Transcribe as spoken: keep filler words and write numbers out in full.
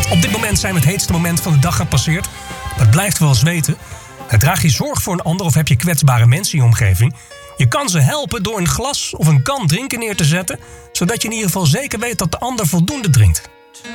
Op dit moment zijn we het heetste moment van de dag gepasseerd. Maar het blijft wel zweten. Draag je zorg voor een ander of heb je kwetsbare mensen in je omgeving? Je kan ze helpen door een glas of een kan drinken neer te zetten, zodat je in ieder geval zeker weet dat de ander voldoende drinkt.